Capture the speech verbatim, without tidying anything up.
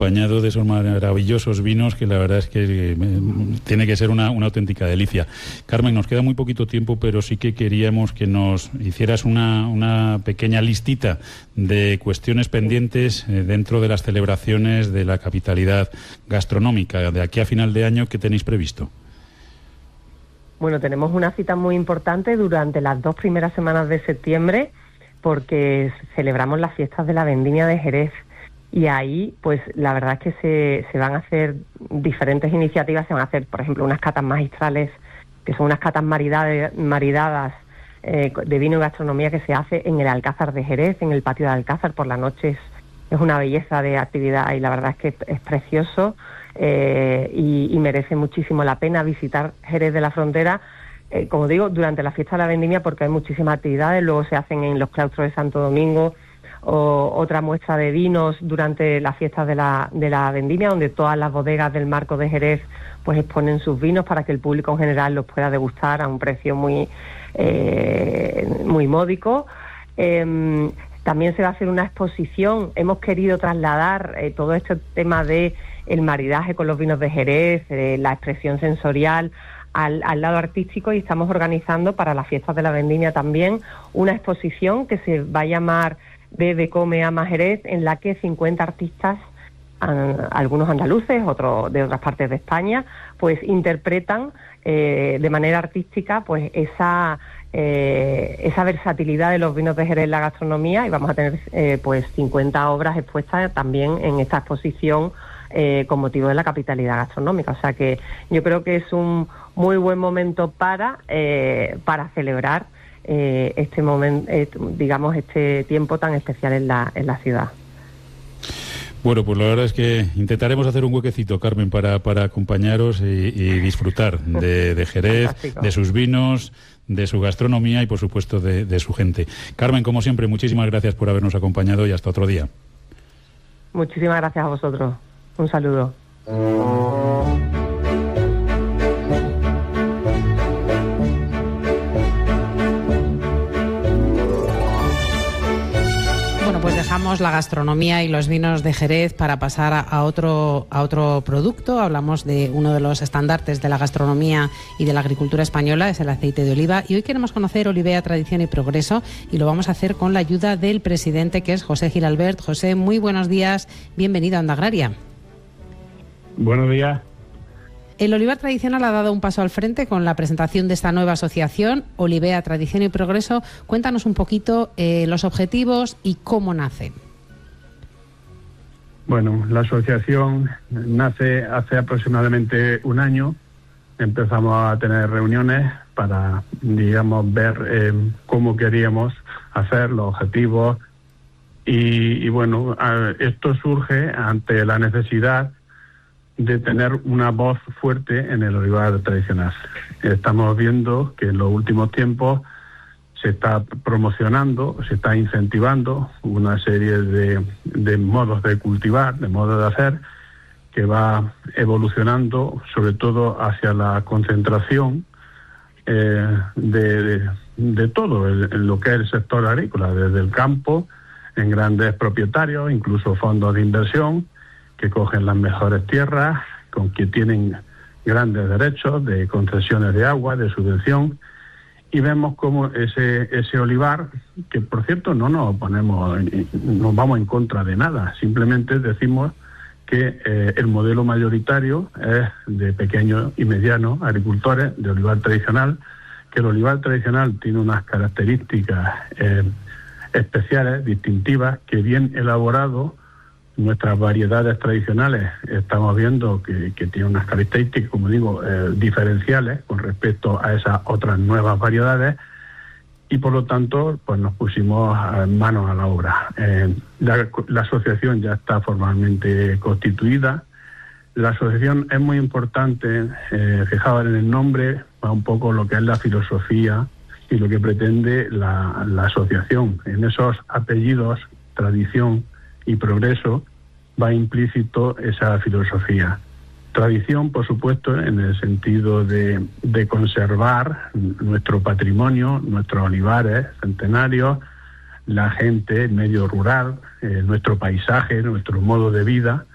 acompañado de esos maravillosos vinos que la verdad es que eh, tiene que ser una, una auténtica delicia. Carmen, nos queda muy poquito tiempo, pero sí que queríamos que nos hicieras una, una pequeña listita de cuestiones pendientes eh, dentro de las celebraciones de la capitalidad gastronómica. De aquí a final de año, ¿qué tenéis previsto? Bueno, tenemos una cita muy importante durante las dos primeras semanas de septiembre, porque celebramos las fiestas de la Vendimia de Jerez. Y ahí, pues la verdad es que se, se van a hacer diferentes iniciativas. Se van a hacer, por ejemplo, unas catas magistrales, que son unas catas maridade, maridadas eh, de vino y gastronomía que se hace en el Alcázar de Jerez, en el patio de Alcázar por la noche. Es, es una belleza de actividad y la verdad es que es, es precioso eh, y, y merece muchísimo la pena visitar Jerez de la Frontera, eh, como digo, durante la fiesta de la Vendimia, porque hay muchísimas actividades. Luego se hacen en los claustros de Santo Domingo, o otra muestra de vinos durante las fiestas de la, de la Vendimia, donde todas las bodegas del marco de Jerez pues exponen sus vinos para que el público en general los pueda degustar a un precio muy eh, muy módico. Eh, también se va a hacer una exposición. Hemos querido trasladar eh, todo este tema de el maridaje con los vinos de Jerez, eh, la expresión sensorial Al, al lado artístico, y estamos organizando para las fiestas de la Vendimia también una exposición que se va a llamar Bebe, Come, Ama Jerez, en la que cincuenta artistas, a, algunos andaluces, otros de otras partes de España, pues interpretan eh, de manera artística pues esa eh, esa versatilidad de los vinos de Jerez en la gastronomía, y vamos a tener eh, pues cincuenta obras expuestas también en esta exposición eh, con motivo de la capitalidad gastronómica. O sea que yo creo que es un muy buen momento para eh, para celebrar Eh, este momento, eh, digamos, este tiempo tan especial en la en la ciudad. Bueno, pues la verdad es que intentaremos hacer un huequecito, Carmen, para, para acompañaros y, y disfrutar de, de Jerez, Fantástico. De sus vinos, de su gastronomía y, por supuesto, de, de su gente. Carmen, como siempre, muchísimas gracias por habernos acompañado y hasta otro día. Muchísimas gracias a vosotros. Un saludo. Pues dejamos la gastronomía y los vinos de Jerez para pasar a, a otro a otro producto. Hablamos de uno de los estandartes de la gastronomía y de la agricultura española, es el aceite de oliva. Y hoy queremos conocer Olivea, Tradición y Progreso, y lo vamos a hacer con la ayuda del presidente, que es José Gilalbert. José, muy buenos días, bienvenido a Onda Agraria. Buenos días. El olivar tradicional ha dado un paso al frente con la presentación de esta nueva asociación, Olivea, Tradición y Progreso. Cuéntanos un poquito eh, los objetivos y cómo nace. Bueno, la asociación nace hace aproximadamente un año. Empezamos a tener reuniones para, digamos, ver eh, cómo queríamos hacer, los objetivos. Y, y bueno, esto surge ante la necesidad de tener una voz fuerte en el olivar tradicional. Estamos viendo que en los últimos tiempos se está promocionando, se está incentivando una serie de, de modos de cultivar, de modos de hacer, que va evolucionando sobre todo hacia la concentración eh, de, de, de todo el, lo que es el sector agrícola, desde el campo, en grandes propietarios, incluso fondos de inversión, que cogen las mejores tierras, con que tienen grandes derechos de concesiones de agua, de subvención, y vemos como ese ese olivar, que por cierto no nos oponemos, no vamos en contra de nada, simplemente decimos que eh, el modelo mayoritario es de pequeños y medianos agricultores de olivar tradicional, que el olivar tradicional tiene unas características eh, especiales, distintivas, que bien elaborado. Nuestras variedades tradicionales estamos viendo que, que tienen unas características, como digo, eh, diferenciales con respecto a esas otras nuevas variedades, y por lo tanto pues nos pusimos manos a la obra. Eh, la, la asociación ya está formalmente constituida. La asociación es muy importante, eh, fijaos en el nombre, va un poco lo que es la filosofía y lo que pretende la, la asociación. En esos apellidos, tradición y progreso, va implícito esa filosofía. Tradición, por supuesto, en el sentido de, de conservar nuestro patrimonio, nuestros olivares centenarios, la gente, el medio rural, eh, nuestro paisaje, nuestro modo de vida,